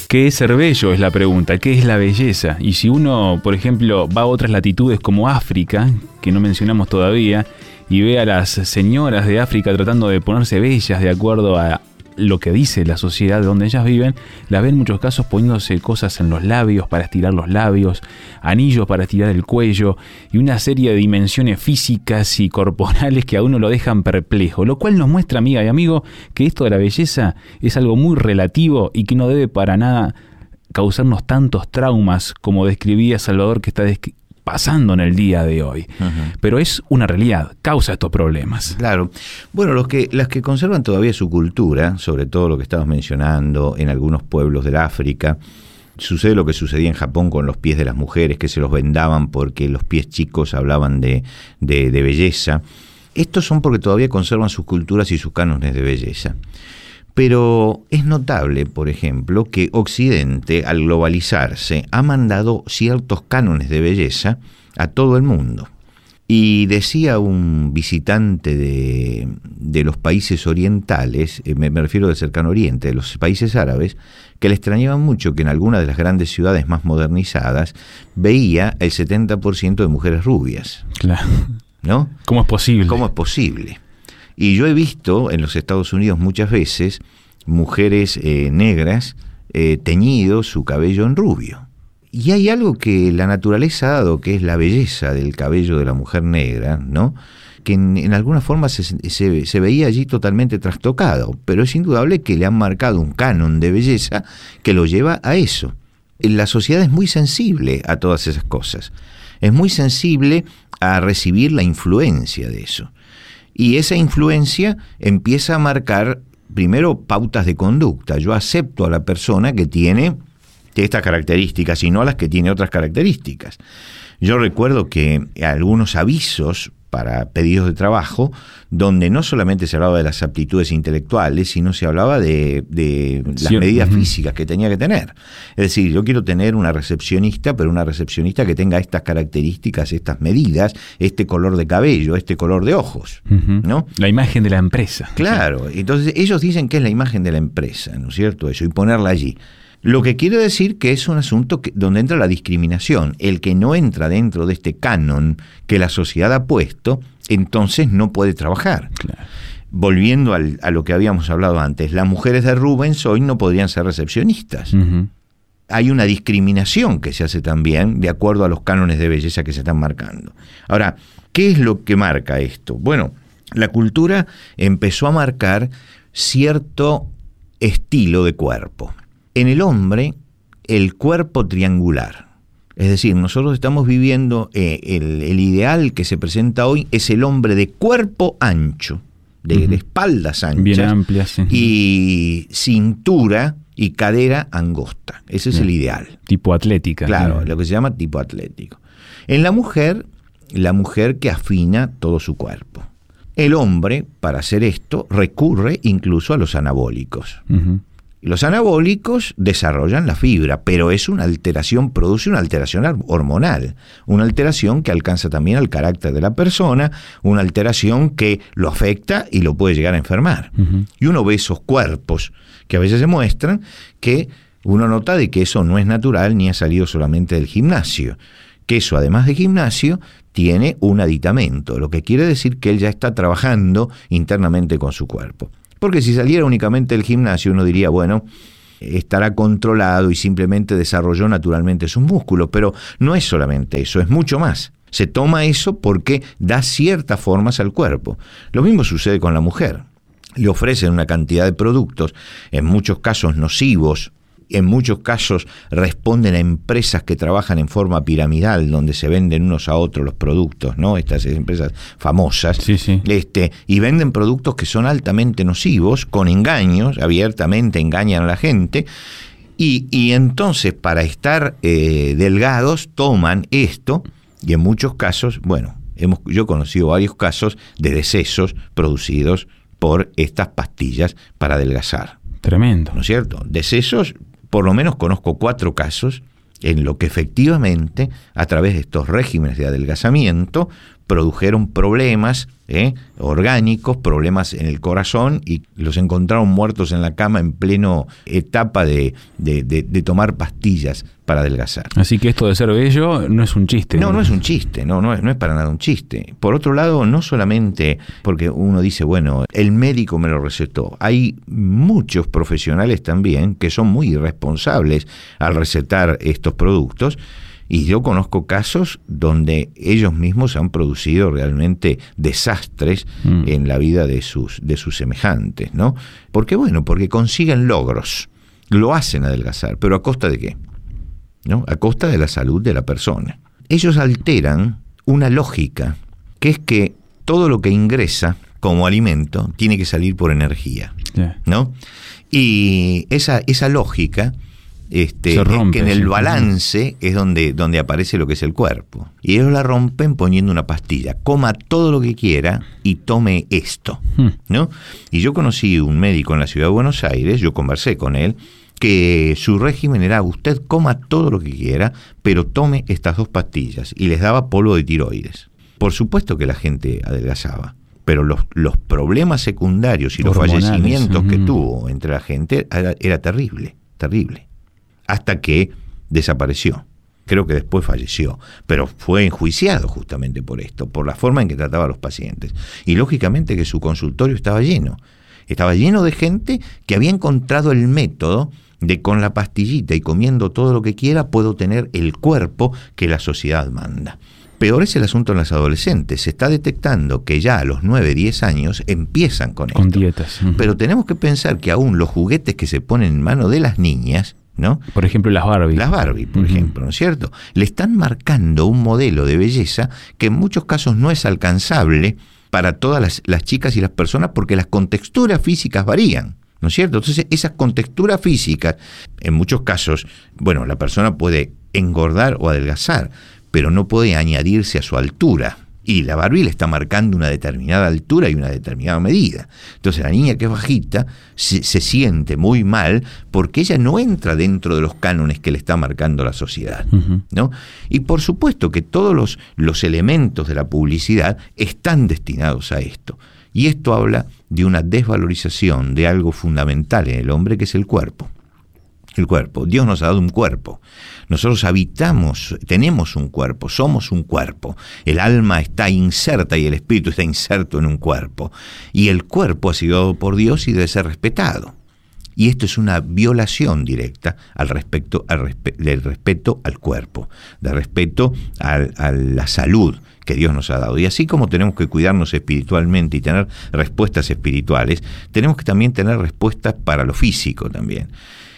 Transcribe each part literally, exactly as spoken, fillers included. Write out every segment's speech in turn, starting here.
¿Qué es ser bello? Es la pregunta. ¿Qué es la belleza? Y si uno, por ejemplo, va a otras latitudes como África, que no mencionamos todavía, y ve a las señoras de África tratando de ponerse bellas de acuerdo a lo que dice la sociedad de donde ellas viven, las ven en muchos casos poniéndose cosas en los labios para estirar los labios, anillos para estirar el cuello y una serie de dimensiones físicas y corporales que a uno lo dejan perplejo, lo cual nos muestra, amiga y amigo, que esto de la belleza es algo muy relativo y que no debe para nada causarnos tantos traumas como describía Salvador que está describiendo pasando en el día de hoy. Uh-huh. Pero es una realidad, causa estos problemas. Claro. Bueno, los que, las que conservan todavía su cultura, sobre todo lo que estabas mencionando en algunos pueblos del África, sucede lo que sucedía en Japón con los pies de las mujeres, que se los vendaban porque los pies chicos hablaban de, de, de belleza. Estos son porque todavía conservan sus culturas y sus cánones de belleza. Pero es notable, por ejemplo, que Occidente, al globalizarse, ha mandado ciertos cánones de belleza a todo el mundo. Y decía un visitante de, de los países orientales, eh, me, me refiero del cercano oriente, de los países árabes, que le extrañaban mucho que en algunas de las grandes ciudades más modernizadas veía el setenta por ciento de mujeres rubias. Claro. ¿No? ¿Cómo es posible? ¿Cómo es posible? Y yo he visto en los Estados Unidos muchas veces mujeres eh, negras eh, teñido su cabello en rubio. Y hay algo que la naturaleza ha dado, que es la belleza del cabello de la mujer negra, ¿no? Que en, en alguna forma se, se, se veía allí totalmente trastocado, pero es indudable que le han marcado un canon de belleza que lo lleva a eso. La sociedad es muy sensible a todas esas cosas, es muy sensible a recibir la influencia de eso. Y esa influencia empieza a marcar, primero, pautas de conducta. Yo acepto a la persona que tiene estas características y no a las que tiene otras características. Yo recuerdo que algunos avisos para pedidos de trabajo, donde no solamente se hablaba de las aptitudes intelectuales, sino se hablaba de, de las sí, medidas uh-huh. físicas que tenía que tener. Es decir, yo quiero tener una recepcionista, pero una recepcionista que tenga estas características, estas medidas, este color de cabello, este color de ojos, uh-huh. ¿no? La imagen de la empresa. Claro, sí. Entonces ellos dicen que es la imagen de la empresa, ¿no es cierto? Eso, y ponerla allí. Lo que quiere decir que es un asunto que, donde entra la discriminación. El que no entra dentro de este canon que la sociedad ha puesto, entonces no puede trabajar. Claro. Volviendo al, a lo que habíamos hablado antes, las mujeres de Rubens hoy no podrían ser recepcionistas. Uh-huh. Hay una discriminación que se hace también de acuerdo a los cánones de belleza que se están marcando. Ahora, ¿qué es lo que marca esto? Bueno, la cultura empezó a marcar cierto estilo de cuerpo. En el hombre, el cuerpo triangular. Es decir, nosotros estamos viviendo, eh, el, el ideal que se presenta hoy es el hombre de cuerpo ancho, de, uh-huh. de espaldas anchas. Bien amplias, sí. Y cintura y cadera angosta. Ese es sí. el ideal. Tipo atlética. Claro, sí. lo que se llama tipo atlético. En la mujer, la mujer que afina todo su cuerpo. El hombre, para hacer esto, recurre incluso a los anabólicos. Uh-huh. Los anabólicos desarrollan la fibra, pero es una alteración, produce una alteración hormonal, una alteración que alcanza también al carácter de la persona, una alteración que lo afecta y lo puede llegar a enfermar. Uh-huh. Y uno ve esos cuerpos que a veces se muestran que uno nota de que eso no es natural ni ha salido solamente del gimnasio, que eso además de gimnasio tiene un aditamento, lo que quiere decir que él ya está trabajando internamente con su cuerpo. Porque si saliera únicamente del gimnasio, uno diría, bueno, estará controlado y simplemente desarrolló naturalmente sus músculos, pero no es solamente eso, es mucho más. Se toma eso porque da ciertas formas al cuerpo. Lo mismo sucede con la mujer. Le ofrecen una cantidad de productos, en muchos casos nocivos, en muchos casos responden a empresas que trabajan en forma piramidal, donde se venden unos a otros los productos, ¿no? Estas empresas famosas, sí, sí. Este, y venden productos que son altamente nocivos, con engaños, abiertamente engañan a la gente, y, y entonces para estar eh, delgados toman esto, y en muchos casos, bueno, hemos, yo he conocido varios casos de decesos producidos por estas pastillas para adelgazar. Tremendo. ¿No es cierto? Decesos, por lo menos conozco cuatro casos en lo que efectivamente, a través de estos regímenes de adelgazamiento, produjeron problemas ¿eh? orgánicos, problemas en el corazón, y los encontraron muertos en la cama en pleno etapa de, de, de, de tomar pastillas para adelgazar. Así que esto de ser bello no es un chiste. No, no es un chiste, no, no es, no es para nada un chiste. Por otro lado, no solamente porque uno dice, bueno, el médico me lo recetó. Hay muchos profesionales también que son muy irresponsables al recetar estos productos. Y yo conozco casos donde ellos mismos han producido realmente desastres mm. en la vida de sus, de sus semejantes, ¿no? ¿Por qué? Bueno, porque consiguen logros, lo hacen adelgazar, pero ¿a costa de qué? ¿No? A costa de la salud de la persona. Ellos alteran una lógica, que es que todo lo que ingresa como alimento tiene que salir por energía, yeah. ¿no? Y esa, esa lógica... Este, rompe, que en el sí. balance es donde, donde aparece lo que es el cuerpo. Y ellos la rompen poniendo una pastilla. Coma todo lo que quiera y tome esto, hmm. ¿no? Y yo conocí un médico en la ciudad de Buenos Aires, yo conversé con él, que su régimen era: usted coma todo lo que quiera, pero tome estas dos pastillas. Y les daba polvo de tiroides. Por supuesto que la gente adelgazaba, pero los, los problemas secundarios y los Hormonales. fallecimientos uh-huh. que tuvo entre la gente era, era terrible, terrible. Hasta que desapareció. Creo que después falleció, pero fue enjuiciado justamente por esto, por la forma en que trataba a los pacientes. Y lógicamente que su consultorio estaba lleno. Estaba lleno de gente que había encontrado el método de, con la pastillita y comiendo todo lo que quiera, puedo tener el cuerpo que la sociedad manda. Peor es el asunto en las adolescentes. Se está detectando que ya a los nueve, diez años empiezan con esto. Con dietas. Uh-huh. Pero tenemos que pensar que aún los juguetes que se ponen en manos de las niñas, ¿no? Por ejemplo, las Barbie. Las Barbie, por uh-huh. ejemplo, ¿no es cierto? Le están marcando un modelo de belleza que en muchos casos no es alcanzable para todas las, las chicas y las personas, porque las contexturas físicas varían, ¿no es cierto? Entonces, esas contexturas físicas, en muchos casos, bueno, la persona puede engordar o adelgazar, pero no puede añadirse a su altura. Y la Barbie le está marcando una determinada altura y una determinada medida. Entonces la niña que es bajita se, se siente muy mal porque ella no entra dentro de los cánones que le está marcando la sociedad, uh-huh. ¿no? Y por supuesto que todos los, los elementos de la publicidad están destinados a esto. Y esto habla de una desvalorización de algo fundamental en el hombre, que es el cuerpo. El cuerpo. Dios nos ha dado un cuerpo. Nosotros habitamos, tenemos un cuerpo, somos un cuerpo. El alma está inserta y el espíritu está inserto en un cuerpo. Y el cuerpo ha sido dado por Dios y debe ser respetado. Y esto es una violación directa al respecto, al respe- del respeto al cuerpo, del respeto al, a la salud que Dios nos ha dado. Y así como tenemos que cuidarnos espiritualmente y tener respuestas espirituales, tenemos que también tener respuestas para lo físico también.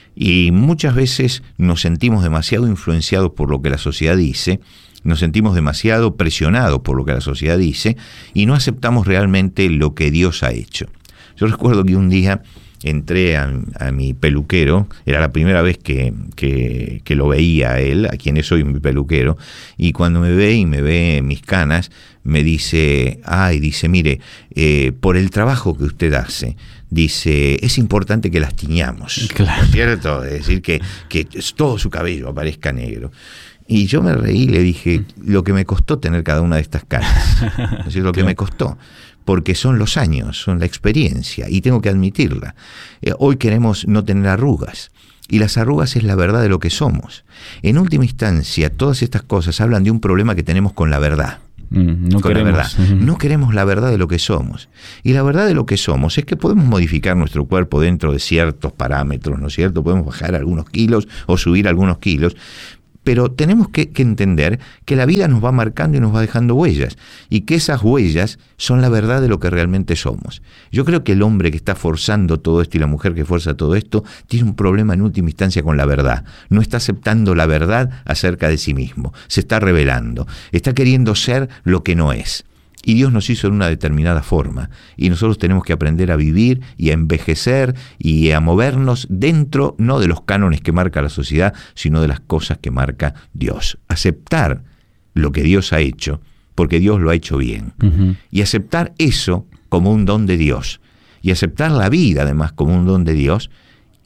Y muchas veces nos sentimos demasiado influenciados por lo que la sociedad dice, nos sentimos demasiado presionados por lo que la sociedad dice y no aceptamos realmente lo que Dios ha hecho. Yo recuerdo que un día entré a, a mi peluquero, era la primera vez que, que, que lo veía a él, a quien es hoy mi peluquero, y cuando me ve y me ve mis canas, me dice, ay, dice, mire, eh, por el trabajo que usted hace, dice, es importante que las tiñamos, claro. ¿Cierto? Es decir, que, que todo su cabello aparezca negro. Y yo me reí y le dije, lo que me costó tener cada una de estas canas, es decir, lo que me costó, porque son los años, son la experiencia, y tengo que admitirla. Eh, hoy queremos no tener arrugas, y las arrugas es la verdad de lo que somos. En última instancia, todas estas cosas hablan de un problema que tenemos con la verdad. Mm, no con queremos. La verdad. Uh-huh. No queremos la verdad de lo que somos. Y la verdad de lo que somos es que podemos modificar nuestro cuerpo dentro de ciertos parámetros, ¿no es cierto? Podemos bajar algunos kilos o subir algunos kilos. Pero tenemos que, que entender que la vida nos va marcando y nos va dejando huellas, y que esas huellas son la verdad de lo que realmente somos. Yo creo que el hombre que está forzando todo esto y la mujer que fuerza todo esto tiene un problema en última instancia con la verdad. No está aceptando la verdad acerca de sí mismo, se está rebelando, está queriendo ser lo que no es. Y Dios nos hizo en una determinada forma, y nosotros tenemos que aprender a vivir y a envejecer y a movernos dentro, no de los cánones que marca la sociedad, sino de las cosas que marca Dios. Aceptar lo que Dios ha hecho, porque Dios lo ha hecho bien. Uh-huh. Y aceptar eso como un don de Dios. Y aceptar la vida, además, como un don de Dios,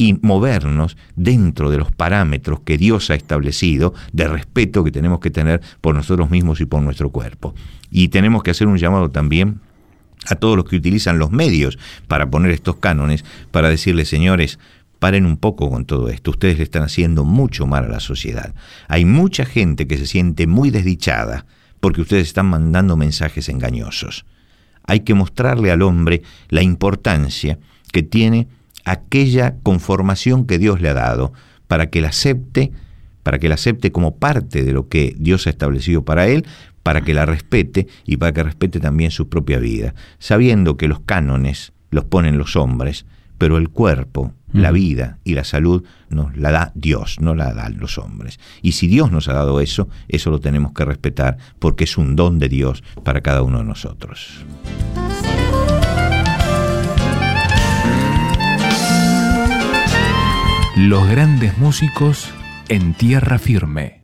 y movernos dentro de los parámetros que Dios ha establecido de respeto que tenemos que tener por nosotros mismos y por nuestro cuerpo. Y tenemos que hacer un llamado también a todos los que utilizan los medios para poner estos cánones, para decirles, señores, paren un poco con todo esto. Ustedes le están haciendo mucho mal a la sociedad. Hay mucha gente que se siente muy desdichada porque ustedes están mandando mensajes engañosos. Hay que mostrarle al hombre la importancia que tiene aquella conformación que Dios le ha dado para que la acepte, para que la acepte como parte de lo que Dios ha establecido para él, para que la respete y para que respete también su propia vida, sabiendo que los cánones los ponen los hombres, pero el cuerpo, la vida y la salud nos la da Dios, no la dan los hombres. Y si Dios nos ha dado eso, eso lo tenemos que respetar porque es un don de Dios para cada uno de nosotros. Los grandes músicos en tierra firme.